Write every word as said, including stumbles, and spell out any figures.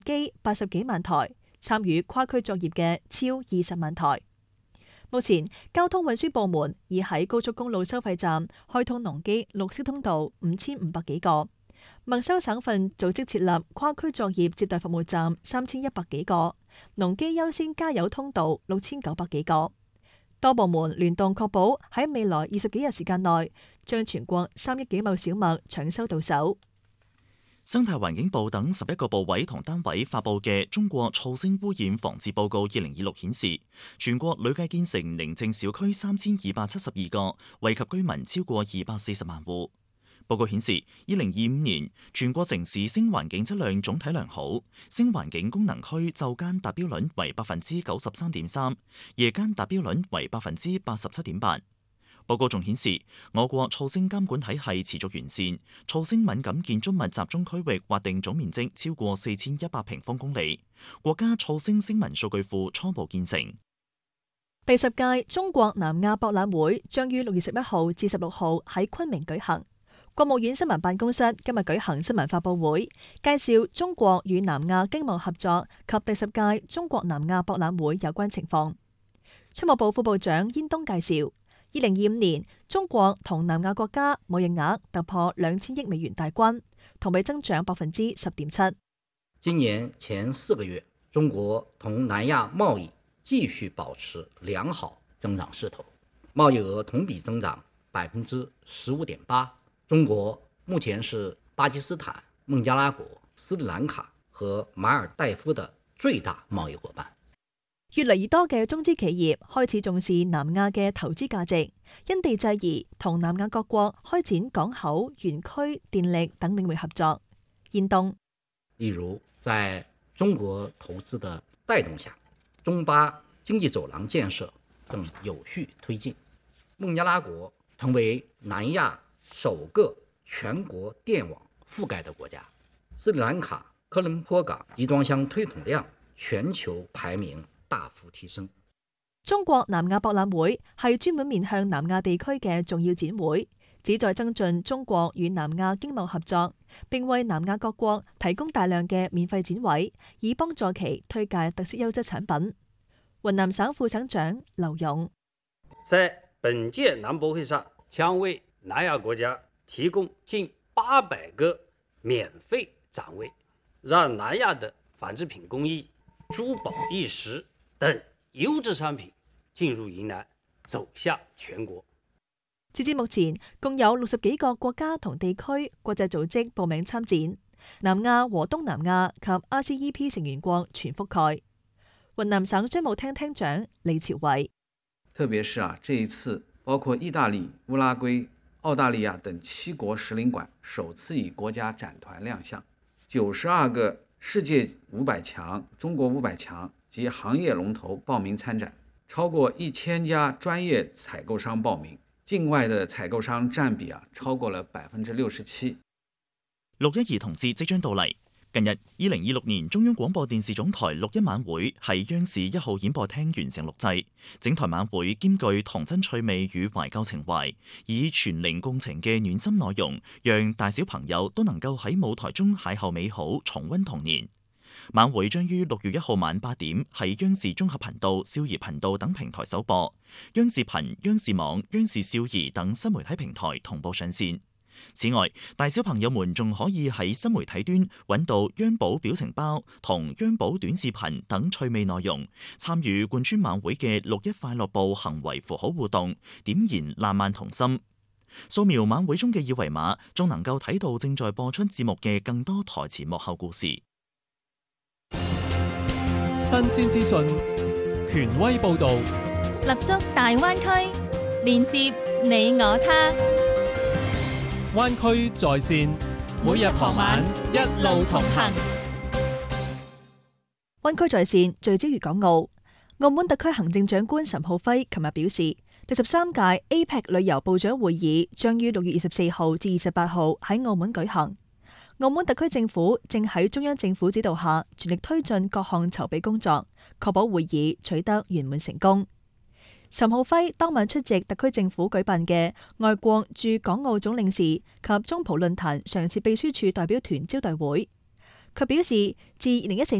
機八十幾萬台，參與跨區作業嘅超二十萬台。目前交通運輸部門已喺高速公路收費站開通農機綠色通道五千五百幾個，孟州省份組織設立跨區作業接待服務站三千一百幾個，農機優先加油通道六千九百幾個。多部門聯動確保喺未來二十幾日時間內，將全國三億幾畝小麥搶收到手。 生態環境部等十一個部委同單位發布嘅《中國噪聲污染防治報告二零二六》顯示，全國累計建成寧靜小區三千二百七十二個，惠及居民超過二百四十萬戶。報告顯示，二零二五年全國城市聲環境質量總體良好，聲環境功能區晝間達標率為百分之九十三點三，夜間達標率為百分之八十七點八。報告仲顯示，我國噪聲監管體系持續完善，噪聲敏感建築物集中區域劃定總面積超過四千一百平方公里，國家噪聲聲紋數據庫初步建成。 第十屆中國南亞博覽會將於六月十一號至十六號喺昆明舉行。國務院新聞辦公室今日舉行新聞發佈會，介紹中國與南亞經貿合作及第十屆中國南亞博覽會有關情況。商務部副部長燕東介紹，二零二五年中國同南亞國家貿易額突破兩千億美元大關，同比增長百分之十點七。 今年前四個月，中國同南亞貿易繼續保持良好增長勢頭，貿易額同比增長百分之十五點八。中國目前是巴基斯坦、孟加拉國、斯里蘭卡和馬爾代夫的最大貿易夥伴。 越嚟越多嘅中資企業開始重視南亞嘅投資價值，因地制宜同南亞各國開展港口、園區、電力等領域合作。燕東， 例如在中國投資的帶動下，中巴經濟走廊建設正有序推進，孟加拉國成為南亞首個全國電網覆蓋的國家，斯里蘭卡科倫坡港集裝箱推統量全球排名大幅提升。 中國南亞博覽會係專門面向南亞地區嘅重要展會，旨在增進中國與南亞經貿合作，並為南亞各國提供大量嘅免費展位，以幫助其推介特色優質產品。雲南省副省長劉勇， 在本屆南博會上，將為南亞國家提供近八百個免費展位，讓南亞的紡織品工藝、珠寶玉石等優質商品進入雲南，走向全國。 截至目前，共有六十幾個國家同地區國際組織報名參展，南亞和東南亞及 R C E P 成員國全覆蓋。雲南省商務廳廳長李朝偉， 特別是啊，這一次包括意大利、烏拉圭、澳大利亞等七國使領館首次以國家展團亮相，九十二個世界五百強、中國五百強及行業龍頭報名參展，超過一千家專業採購商報名，境外的採購商佔比啊超過了百分之六十七。 六一兒童節即將到嚟。近日，二零二六年中央廣播電視總台六一晚會喺央視一號演播廳完成錄製，整台晚會兼具童真趣味與懷舊情懷，以全齡共情嘅暖心內容，讓大小朋友都能夠喺舞台中邂逅美好，重溫童年。晚會將於六月一號晚八點喺央視綜合頻道、少兒頻道等平台首播，央視頻、央視網、央視少兒等新媒體平台同步上線。此外，大小朋友們仲可以喺新媒體端揾到央寶表情包同央寶短視頻等趣味內容，參與貫穿晚會嘅六一快樂報行為符號互動，點燃爛漫童心。掃描晚會中嘅二維碼，仲能夠睇到正在播出節目嘅更多台前幕後故事。 新鮮資訊，權威報導， 立足大灣區，連接你我他。 灣區在線，每日傍晚一路同行。 灣區在線聚焦粵港澳。澳門特區行政長官岑浩輝琴日表示，第十三屆 A P E C 旅遊部長會議將於六月二十四號至二十八號喺澳門舉行。澳門特區政府正喺中央政府指導下，全力推進各項籌備工作，確保會議取得圓滿成功。岑浩輝當晚出席特區政府舉辦嘅外國駐港澳總領事及中葡論壇常設秘書處代表團招待會。 佢表示，自二零一四